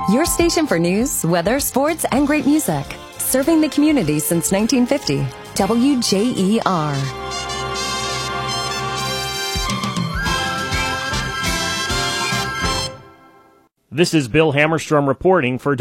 Your station for news, weather, sports, and great music. Serving the community since 1950. WJER. This is Bill Hammerstrom reporting for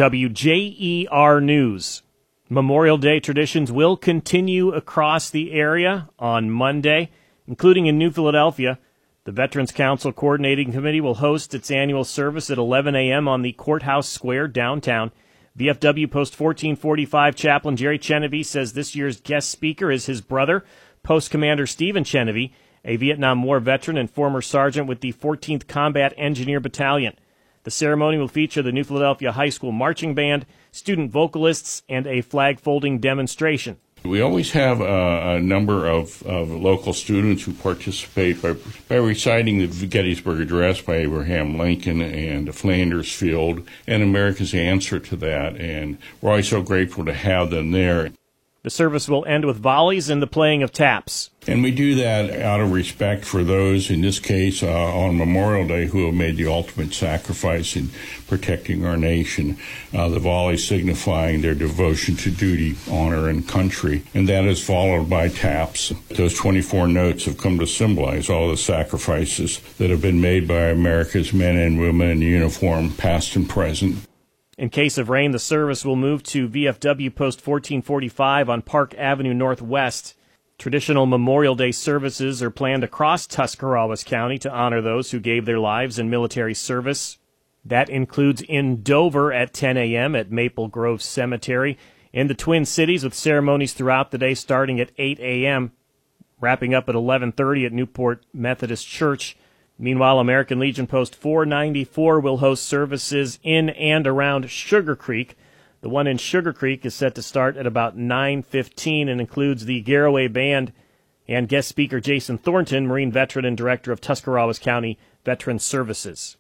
WJER News. Memorial Day traditions will continue across the area on Monday, including in New Philadelphia. The Veterans Council Coordinating Committee will host its annual service at 11 a.m. on the Courthouse Square downtown. VFW Post 1445 Chaplain Jerry Chenevey says this year's guest speaker is his brother, Post Commander Stephen Chenevey, a Vietnam War veteran and former sergeant with the 14th Combat Engineer Battalion. The ceremony will feature the New Philadelphia High School Marching Band, student vocalists, and a flag-folding demonstration. We always have a number of local students who participate by reciting the Gettysburg Address by Abraham Lincoln and Flanders Field and America's answer to that, and we're always so grateful to have them there. The service will end with volleys and the playing of taps. And we do that out of respect for those, in this case, on Memorial Day, who have made the ultimate sacrifice in protecting our nation. The volley signifying their devotion to duty, honor, and country. And that is followed by taps. Those 24 notes have come to symbolize all the sacrifices that have been made by America's men and women in uniform, past and present. In case of rain, the service will move to VFW Post 1445 on Park Avenue Northwest. Traditional Memorial Day services are planned across Tuscarawas County to honor those who gave their lives in military service. That includes in Dover at 10 a.m. at Maple Grove Cemetery, in the Twin Cities with ceremonies throughout the day starting at 8 a.m., wrapping up at 11:30 at Newport Methodist Church. Meanwhile, American Legion Post 494 will host services in and around Sugar Creek. The one in Sugar Creek is set to start at about 9:15 and includes the Garraway Band and guest speaker Jason Thornton, Marine veteran and director of Tuscarawas County Veterans Services.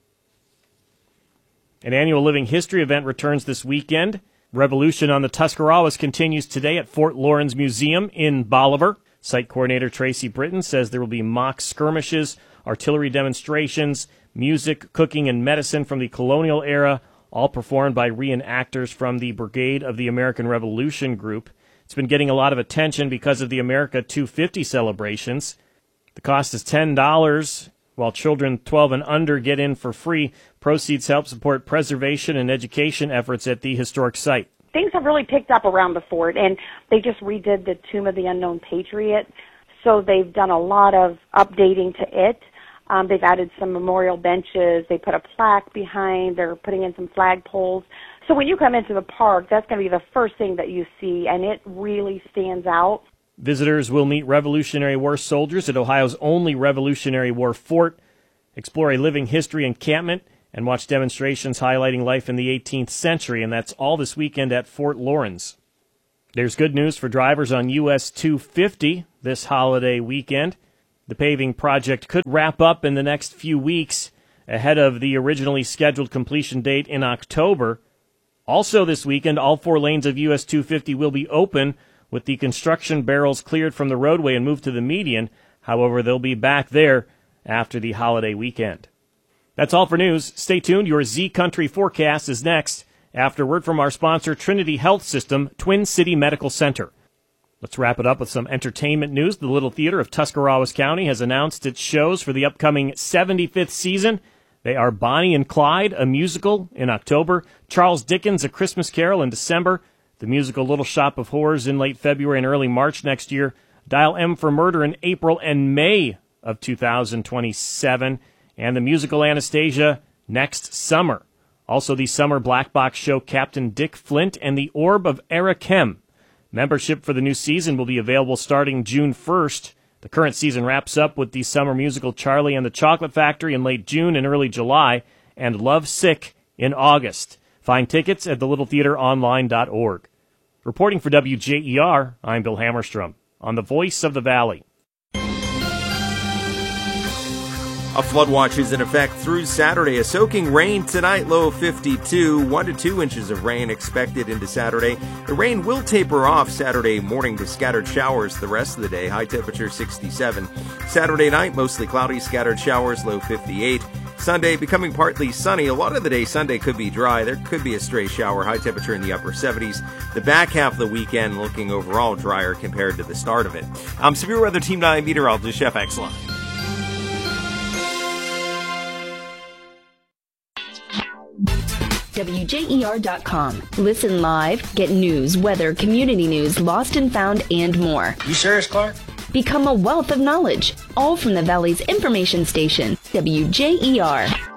An annual Living History event returns this weekend. Revolution on the Tuscarawas continues today at Fort Laurens Museum in Bolivar. Site coordinator Tracy Britton says there will be mock skirmishes, artillery demonstrations, music, cooking, and medicine from the colonial era, all performed by reenactors from the Brigade of the American Revolution group. It's been getting a lot of attention because of the America 250 celebrations. The cost is $10, while children 12 and under get in for free. Proceeds help support preservation and education efforts at the historic site. Things have really picked up around the fort, and they just redid the Tomb of the Unknown Patriot, so they've done a lot of updating to it. They've added some memorial benches. They put a plaque behind. They're putting in some flagpoles. So when you come into the park, that's going to be the first thing that you see, and it really stands out. Visitors will meet Revolutionary War soldiers at Ohio's only Revolutionary War fort, explore a living history encampment, and watch demonstrations highlighting life in the 18th century, and that's all this weekend at Fort Laurens. There's good news for drivers on US 250 this holiday weekend. The paving project could wrap up in the next few weeks ahead of the originally scheduled completion date in October. Also this weekend, all 4 lanes of US 250 will be open with the construction barrels cleared from the roadway and moved to the median. However, they'll be back there after the holiday weekend. That's all for news. Stay tuned. Your Z Country forecast is next after word from our sponsor, Trinity Health System, Twin City Medical Center. Let's wrap it up with some entertainment news. The Little Theater of Tuscarawas County has announced its shows for the upcoming 75th season. They are Bonnie and Clyde, a musical, in October, Charles Dickens, A Christmas Carol, in December, the musical Little Shop of Horrors in late February and early March next year, Dial M for Murder in April and May of 2027, and the musical Anastasia next summer. Also the summer black box show Captain Dick Flint and the Orb of Arakem. Membership for the new season will be available starting June 1st. The current season wraps up with the summer musical Charlie and the Chocolate Factory in late June and early July, and Love Sick in August. Find tickets at thelittletheateronline.org. Reporting for WJER, I'm Bill Hammerstrom on the Voice of the Valley. A flood watch is in effect through Saturday. A soaking rain tonight, low of 52. 1 to 2 inches of rain expected into Saturday. The rain will taper off Saturday morning to scattered showers the rest of the day. High temperature 67. Saturday night, mostly cloudy, scattered showers, low 58. Sunday becoming partly sunny. A lot of the day Sunday could be dry. There could be a stray shower. High temperature in the upper 70s. The back half of the weekend looking overall drier compared to the start of it. I'm Severe Weather Team 9 meteorologist Chef X Live. WJER.com. Listen live, get news, weather, community news, lost and found, and more. You serious, Clark? Become a wealth of knowledge, all from the Valley's information station, WJER.